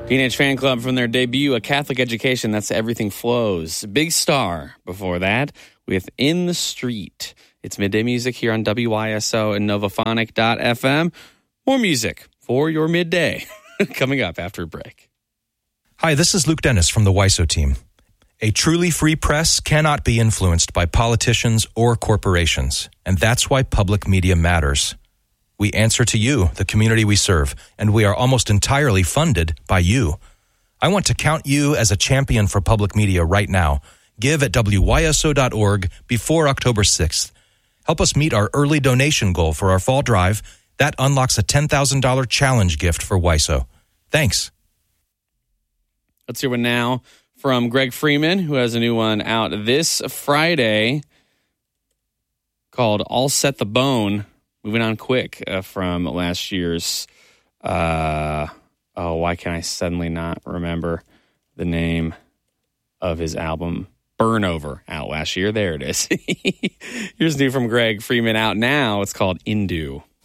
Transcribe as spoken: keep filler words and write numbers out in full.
Teenage Fan Club from their debut, A Catholic Education, that's Everything Flows. Big Star before that with In the Street. It's Midday Music here on W Y S O and Novaphonic dot f m. More music for your midday coming up after a break. Hi, this is Luke Dennis from the W Y S O team. A truly free press cannot be influenced by politicians or corporations, and that's why public media matters. We answer to you, the community we serve, and we are almost entirely funded by you. I want to count you as a champion for public media right now. Give at W Y S O dot org before October sixth. Help us meet our early donation goal for our fall drive. That unlocks a ten thousand dollars challenge gift for W Y S O. Thanks. Let's hear one now from Greg Freeman, who has a new one out this Friday called All Set the Bone. Moving on quick uh, from last year's, uh, oh, why can I suddenly not remember the name of his album? Burn Over, out last year. There it is. Here's new from Greg Freeman, out now. It's called Indu.